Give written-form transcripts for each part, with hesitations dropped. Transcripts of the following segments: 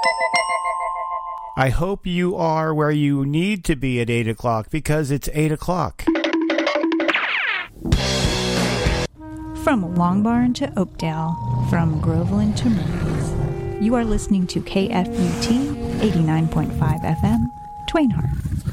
I hope you are where you need to be at 8 o'clock because it's 8 o'clock. From Longbarn to Oakdale, from Groveland to Murray's, you are listening to KFUT 89.5 FM, Twain Harte.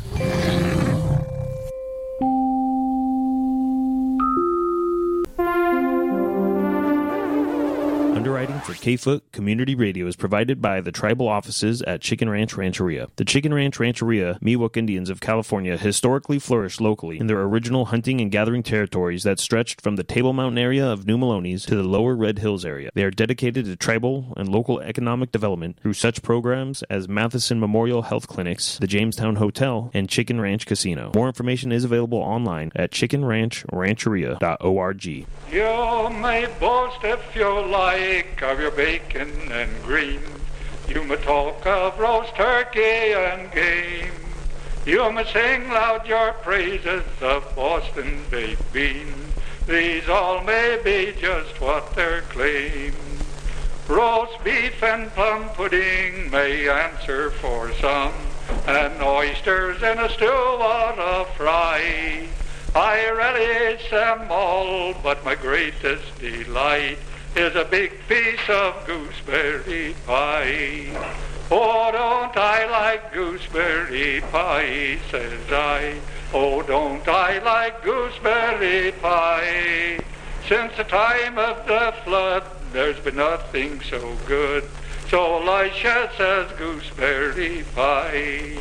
Underwriting for K-Foot Community Radio is provided by the tribal offices at Chicken Ranch Rancheria. The Chicken Ranch Rancheria Miwok Indians of California historically flourished locally in their original hunting and gathering territories that stretched from the Table Mountain area of New Melones to the lower Red Hills area. They are dedicated to tribal and local economic development through such programs as Matheson Memorial Health Clinics, the Jamestown Hotel, and Chicken Ranch Casino. More information is available online at chickenranchrancheria.org. You may boast if you like of your bacon and greens. You may talk of roast turkey and game. You may sing loud your praises of Boston baked beans. These all may be just what their claim. Roast beef and plum pudding may answer for some, and oysters in a stew or a fry. I relish them all, but my greatest delight is a big piece of gooseberry pie. Oh, don't I like gooseberry pie, says I. Oh, don't I like gooseberry pie. Since the time of the flood, there's been nothing so good, so luscious as gooseberry pie.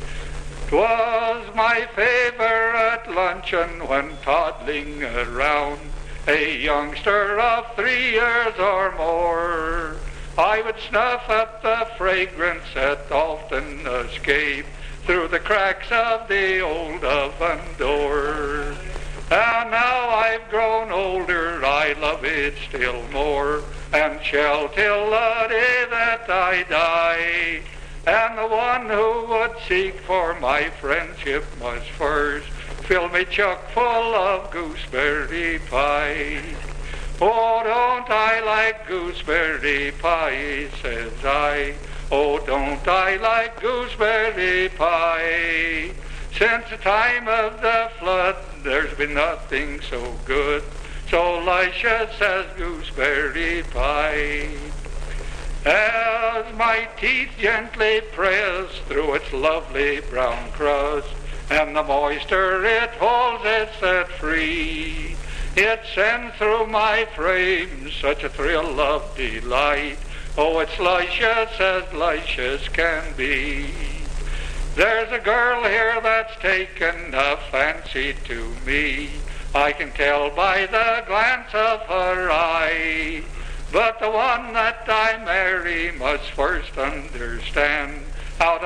'Twas my favorite luncheon when toddling around, a youngster of 3 years or more. I would snuff at the fragrance that often escaped through the cracks of the old oven door. And now I've grown older, I love it still more, and shall till the day that I die. And the one who would seek for my friendship must first fill me chock full of gooseberry pie. Oh, don't I like gooseberry pie, says I. Oh, don't I like gooseberry pie. Since the time of the flood, there's been nothing so good, so luscious as gooseberry pie. As my teeth gently press through its lovely brown crust, and the moisture it holds is set free, it sends through my frame such a thrill of delight. Oh, it's luscious as luscious can be. There's a girl here that's taken a fancy to me, I can tell by the glance of her eye. But the one that I marry must first understand how